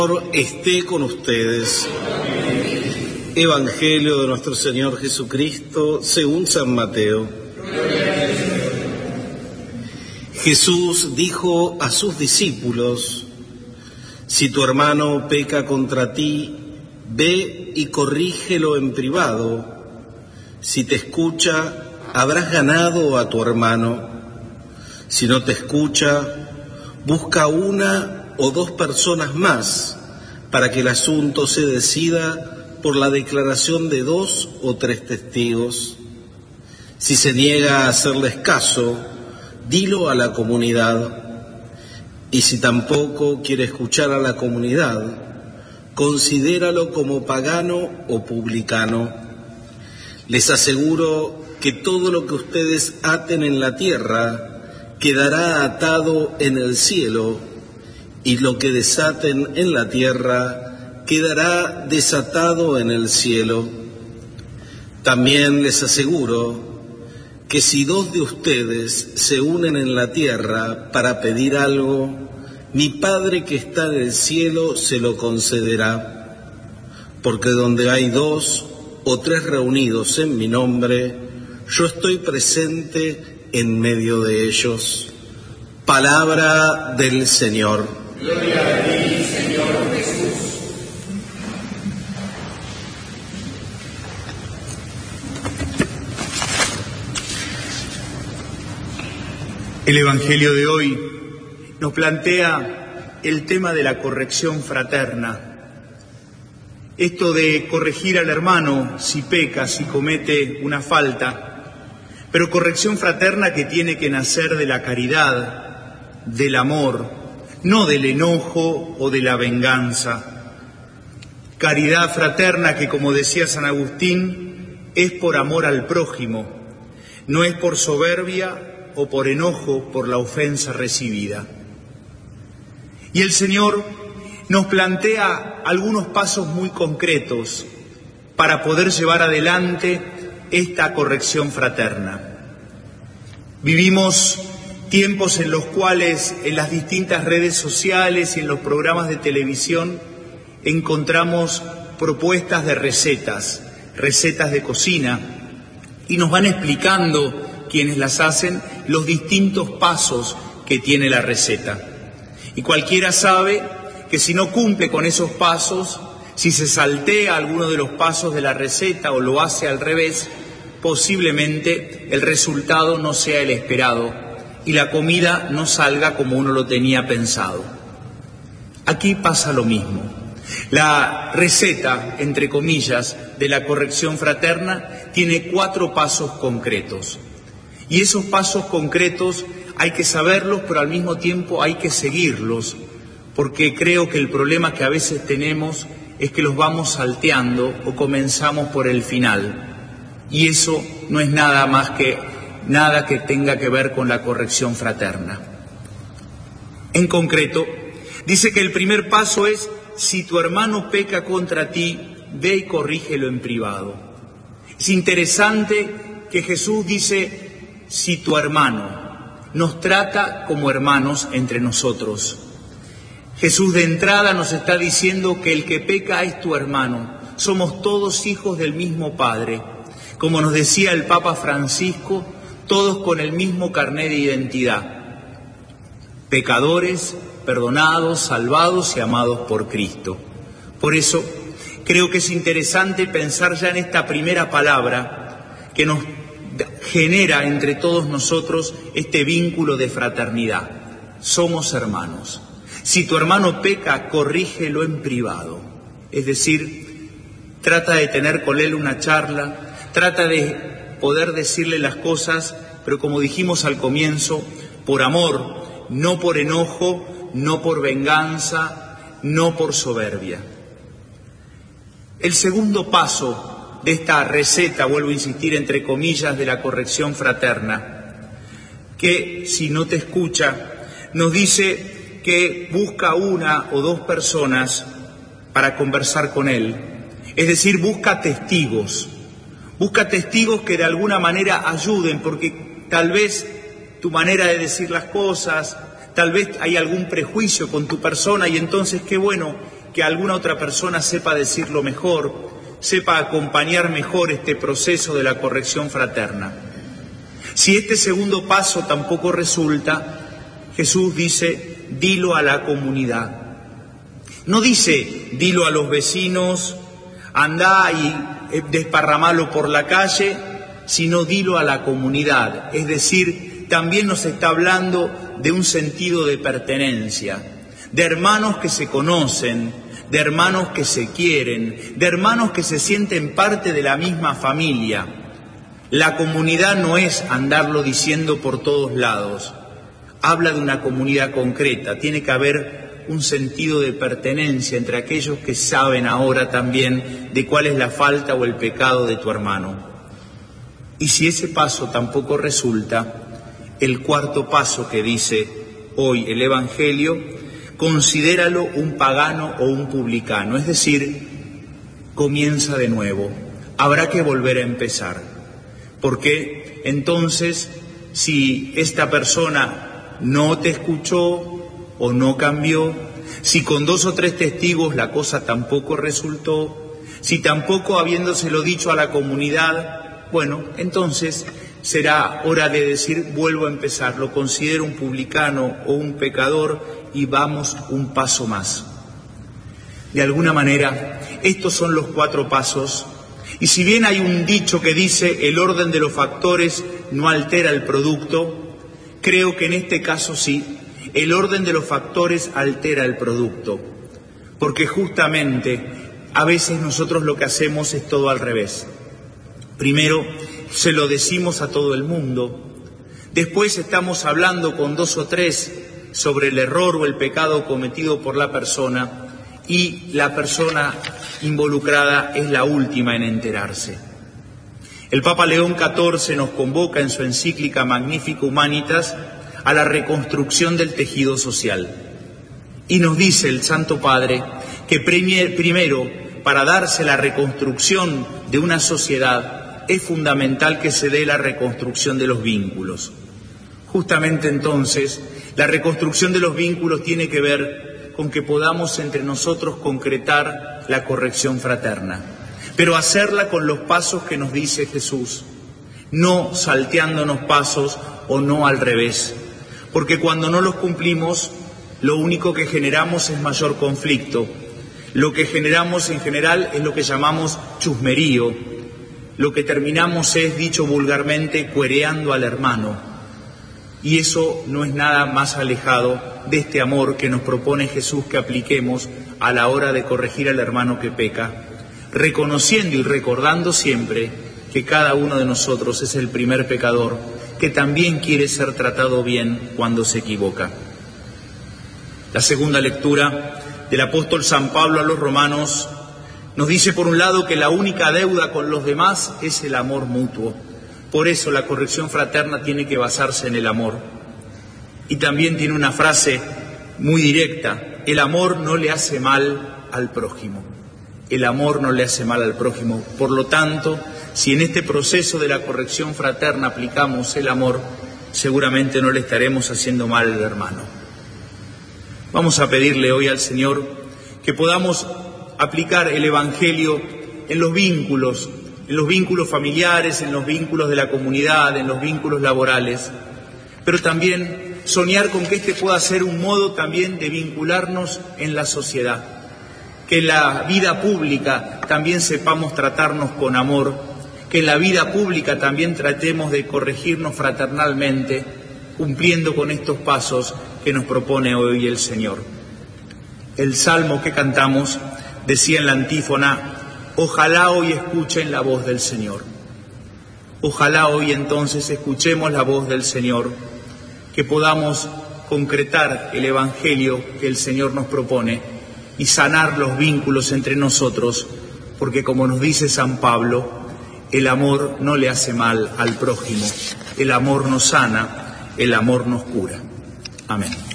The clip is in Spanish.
Esté con ustedes. Evangelio de nuestro Señor Jesucristo según San Mateo. Jesús dijo a sus discípulos: si tu hermano peca contra ti, ve y corrígelo en privado. Si te escucha, habrás ganado a tu hermano. Si no te escucha, busca una o dos personas más para que el asunto se decida por la declaración de 2 o 3 testigos. Si se niega a hacerles caso, dilo a la comunidad. Y si tampoco quiere escuchar a la comunidad, considéralo como pagano o publicano. Les aseguro que todo lo que ustedes aten en la tierra quedará atado en el cielo, y lo que desaten en la tierra quedará desatado en el cielo. También les aseguro que si 2 de ustedes se unen en la tierra para pedir algo, mi Padre que está en el cielo se lo concederá. Porque donde hay 2 o 3 reunidos en mi nombre, yo estoy presente en medio de ellos. Palabra del Señor. Gloria a ti, Señor Jesús. El Evangelio de hoy nos plantea el tema de la corrección fraterna. Esto de corregir al hermano si peca, si comete una falta, pero corrección fraterna que tiene que nacer de la caridad, del amor, no del enojo o de la venganza. Caridad fraterna que, como decía San Agustín, es por amor al prójimo, no es por soberbia o por enojo por la ofensa recibida. Y el Señor nos plantea algunos pasos muy concretos para poder llevar adelante esta corrección fraterna. Vivimos tiempos en los cuales en las distintas redes sociales y en los programas de televisión encontramos propuestas de recetas de cocina, y nos van explicando quienes las hacen los distintos pasos que tiene la receta. Y cualquiera sabe que si no cumple con esos pasos, si se saltea alguno de los pasos de la receta o lo hace al revés, posiblemente el resultado no sea el esperado y la comida no salga como uno lo tenía pensado. Aquí pasa lo mismo. La receta, entre comillas, de la corrección fraterna tiene 4 pasos concretos. Y esos pasos concretos hay que saberlos, pero al mismo tiempo hay que seguirlos, porque creo que el problema que a veces tenemos es que los vamos salteando o comenzamos por el final. Y eso no es nada que tenga que ver con la corrección fraterna. En concreto, dice que el primer paso es: si tu hermano peca contra ti, ve y corrígelo en privado. Es interesante que Jesús dice: si tu hermano, nos trata como hermanos entre nosotros. Jesús de entrada nos está diciendo que el que peca es tu hermano. Somos todos hijos del mismo Padre. Como nos decía el Papa Francisco, todos con el mismo carné de identidad. Pecadores, perdonados, salvados y amados por Cristo. Por eso creo que es interesante pensar ya en esta primera palabra que nos genera entre todos nosotros este vínculo de fraternidad. Somos hermanos. Si tu hermano peca, corrígelo en privado. Es decir, trata de tener con él una charla, trata de poder decirle las cosas, pero como dijimos al comienzo, por amor, no por enojo, no por venganza, no por soberbia. El segundo paso de esta receta, vuelvo a insistir, entre comillas, de la corrección fraterna, que si no te escucha, nos dice que busca 1 o 2 personas para conversar con él. Es decir, busca testigos que de alguna manera ayuden, porque tal vez tu manera de decir las cosas, tal vez hay algún prejuicio con tu persona, y entonces qué bueno que alguna otra persona sepa decirlo mejor, sepa acompañar mejor este proceso de la corrección fraterna. Si este segundo paso tampoco resulta, Jesús dice, dilo a la comunidad. No dice, dilo a los vecinos, andá y desparramalo por la calle, sino dilo a la comunidad. Es decir, también nos está hablando de un sentido de pertenencia, de hermanos que se conocen, de hermanos que se quieren, de hermanos que se sienten parte de la misma familia. La comunidad no es andarlo diciendo por todos lados. Habla de una comunidad concreta. Tiene que haber un sentido de pertenencia entre aquellos que saben ahora también de cuál es la falta o el pecado de tu hermano. Y si ese paso tampoco resulta, el cuarto paso que dice hoy el Evangelio, considéralo un pagano o un publicano, es decir, comienza de nuevo, habrá que volver a empezar, porque entonces si esta persona no te escuchó o no cambió, si con 2 o 3 testigos la cosa tampoco resultó, si tampoco habiéndoselo dicho a la comunidad, bueno, entonces será hora de decir, vuelvo a empezar, lo considero un publicano o un pecador y vamos un paso más. De alguna manera, estos son los 4 pasos, y si bien hay un dicho que dice el orden de los factores no altera el producto, creo que en este caso sí, el orden de los factores altera el producto, porque justamente a veces nosotros lo que hacemos es todo al revés. Primero, se lo decimos a todo el mundo, después estamos hablando con 2 o 3 sobre el error o el pecado cometido por la persona y la persona involucrada es la última en enterarse. El Papa León XIV nos convoca en su encíclica Magnificat Humanitas a la reconstrucción del tejido social y nos dice el Santo Padre que primero, para darse la reconstrucción de una sociedad, es fundamental que se dé la reconstrucción de los vínculos. Justamente entonces, la reconstrucción de los vínculos tiene que ver con que podamos entre nosotros concretar la corrección fraterna, pero hacerla con los pasos que nos dice Jesús, no salteándonos pasos o no al revés, porque cuando no los cumplimos, lo único que generamos es mayor conflicto. Lo que generamos en general es lo que llamamos chusmerío. Lo que terminamos es, dicho vulgarmente, cuereando al hermano. Y eso no es nada más alejado de este amor que nos propone Jesús que apliquemos a la hora de corregir al hermano que peca, reconociendo y recordando siempre que cada uno de nosotros es el primer pecador, que también quiere ser tratado bien cuando se equivoca. La segunda lectura del apóstol San Pablo a los romanos nos dice por un lado que la única deuda con los demás es el amor mutuo. Por eso la corrección fraterna tiene que basarse en el amor. Y también tiene una frase muy directa, el amor no le hace mal al prójimo. El amor no le hace mal al prójimo. Por lo tanto, si en este proceso de la corrección fraterna aplicamos el amor, seguramente no le estaremos haciendo mal al hermano. Vamos a pedirle hoy al Señor que podamos aplicar el Evangelio en los vínculos familiares, en los vínculos de la comunidad, en los vínculos laborales, pero también soñar con que este pueda ser un modo también de vincularnos en la sociedad, que en la vida pública también sepamos tratarnos con amor, que en la vida pública también tratemos de corregirnos fraternalmente, cumpliendo con estos pasos que nos propone hoy el Señor. El salmo que cantamos decía en la antífona, ojalá hoy escuchen la voz del Señor. Ojalá hoy entonces escuchemos la voz del Señor, que podamos concretar el Evangelio que el Señor nos propone y sanar los vínculos entre nosotros, porque como nos dice San Pablo, el amor no le hace mal al prójimo, el amor nos sana, el amor nos cura. Amén.